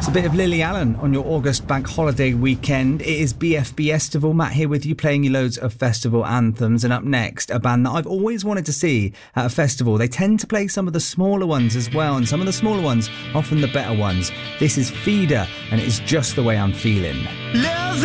A bit of Lily Allen on your August bank holiday weekend. It is BFB Festival. Matt here with you, playing you loads of festival anthems. And up next, a band that I've always wanted to see at a festival. They tend to play some of the smaller ones as well, and some of the smaller ones, often the better ones. This is Feeder, and it is Just the Way I'm Feeling. Love